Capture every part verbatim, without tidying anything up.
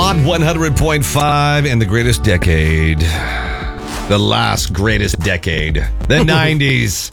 Hot one hundred point five and the greatest decade. The last greatest decade. The nineties.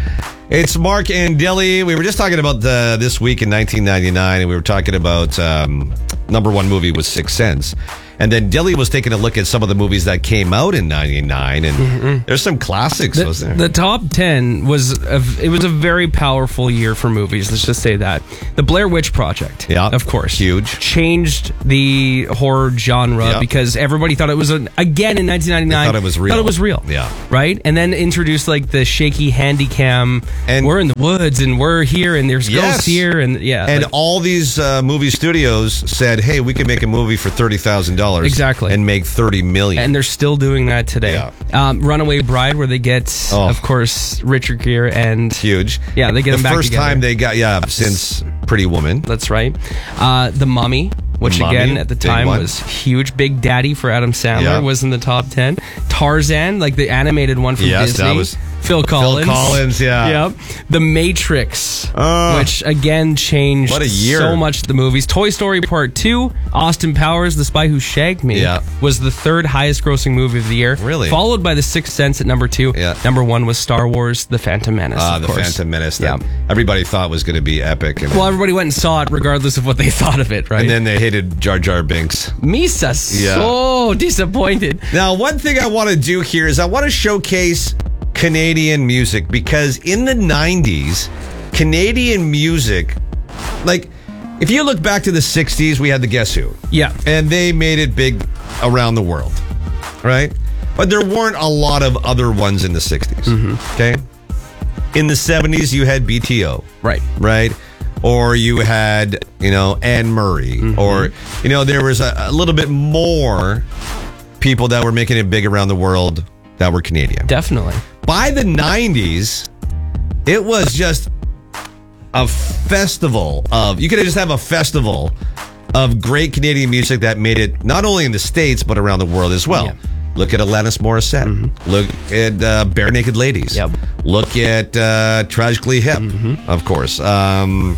It's Mark and Dilly. We were just talking about the, this week in nineteen ninety-nine, and we were talking about um, number one movie was Sixth Sense. And then Dilly was taking a look at some of the movies that came out in ninety-nine, and mm-hmm. there's some classics, the, wasn't The there? top ten was, a, it was a very powerful year for movies, let's just say that. The Blair Witch Project, yeah, of course. Huge. Changed the horror genre yeah. because everybody thought it was, an, again in nineteen ninety-nine, they thought it was real. Thought it was real. Yeah. Right? And then introduced like the shaky handy cam, and we're in the woods, and we're here, and there's yes. ghosts here, and yeah. And like, all these uh, movie studios said, hey, we can make a movie for thirty thousand dollars. Exactly. And make thirty million dollars. And they're still doing that today. Yeah. Um, Runaway Bride, where they get, oh. of course, Richard Gere and... Huge. Yeah, they get the them back first together. time they got, yeah, since Pretty Woman. That's right. Uh, the Mummy, which Mummy, again, at the time one. was huge. Big Daddy for Adam Sandler yeah. was in the top ten. Tarzan, like the animated one from yes, Disney. That was Phil Collins. Phil Collins, yeah. Yep. The Matrix, uh, which again changed what a year. so much the movies. Toy Story Part two, Austin Powers, The Spy Who Shagged Me, yeah. was the third highest grossing movie of the year. Really? Followed by The Sixth Sense at number two. Yeah. Number one was Star Wars, The Phantom Menace. Ah, of The course. Phantom Menace that yeah. everybody thought was going to be epic. And well, everybody went and saw it regardless of what they thought of it, right? And then they hated Jar Jar Binks. Misa, yeah. so disappointed. Now, one thing I want to do here is I want to showcase Canadian music, because in the nineties, Canadian music, like, if you look back to the sixties, we had the Guess Who. Yeah. And they made it big around the world, right? But there weren't a lot of other ones in the sixties, mm-hmm. okay? In the seventies, you had B T O. Right. Right? Or you had, you know, Anne Murray. Mm-hmm. Or, you know, there was a, a little bit more people that were making it big around the world that were Canadian. Definitely. By the nineties, it was just a festival of, you could just have a festival of great Canadian music that made it not only in the States, but around the world as well. Yeah. Look at Alanis Morissette. Mm-hmm. Look at uh, Bare Naked Ladies. Yep. Look at uh, Tragically Hip, mm-hmm. of course. Um,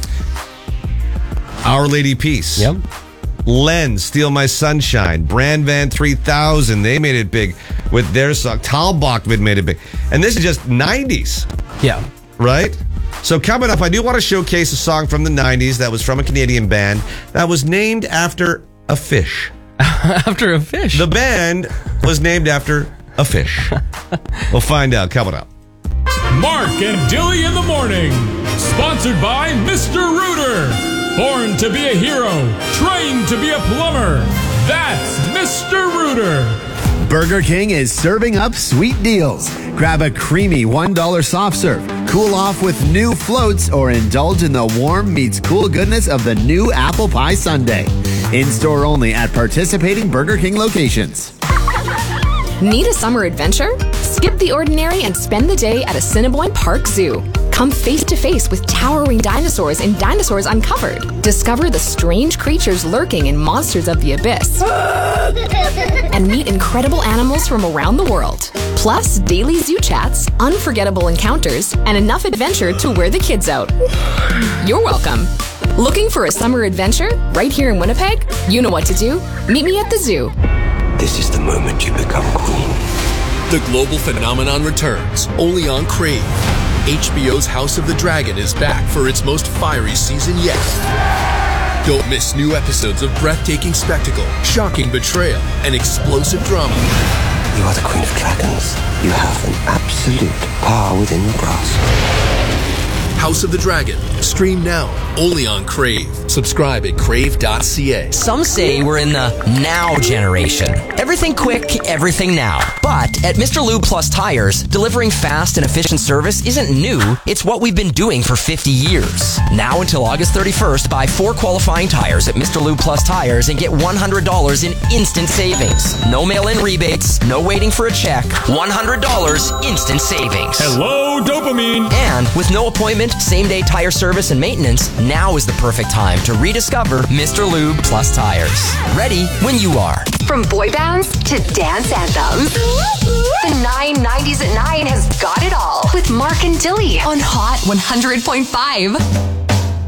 Our Lady Peace. Yep. Len, Steal My Sunshine. Brand Van three thousand. They made it big with their song. Talbot made it big. And this is just nineties. Yeah. Right? So coming up, I do want to showcase a song from the nineties that was from a Canadian band that was named after a fish. After a fish? The band was named after a fish. We'll find out coming up. Mark and Dilly in the morning. Sponsored by Mister Rooter. Born to be a hero, trained to be a plumber. That's Mister Rooter. Burger King is serving up sweet deals. Grab a creamy one dollar soft serve, cool off with new floats, or indulge in the warm meets cool goodness of the new apple pie sundae. In-store only at participating Burger King locations. Need a summer adventure? Skip the ordinary and spend the day at Assiniboine Park Zoo. Come face to face with towering dinosaurs in Dinosaurs Uncovered. Discover the strange creatures lurking in Monsters of the Abyss. And meet incredible animals from around the world. Plus, daily zoo chats, unforgettable encounters, and enough adventure to wear the kids out. You're welcome. Looking for a summer adventure right here in Winnipeg? You know what to do. Meet me at the zoo. This is the moment you become queen. The global phenomenon returns, only on Crave. H B O's House of the Dragon is back for its most fiery season yet. Don't miss new episodes of breathtaking spectacle, shocking betrayal, and explosive drama. You are the Queen of Dragons. You have an absolute power within your grasp. House of the Dragon. Stream now, only on Crave. Subscribe at crave dot c a. Some say we're in the now generation. Everything quick, everything now. But at Mister Lube Plus Tires, delivering fast and efficient service isn't new. It's what we've been doing for fifty years. Now until August thirty-first, buy four qualifying tires at Mister Lube Plus Tires and get one hundred dollars in instant savings. No mail-in rebates, no waiting for a check. one hundred dollars instant savings. Hello, dopamine. And with no appointment, same-day tire service and maintenance, now is the perfect time to rediscover Mister Lube Plus Tires. Ready when you are. From boy bands to dance anthems, the nine nineties at nine has got it all with Mark and Dilly on Hot one hundred point five.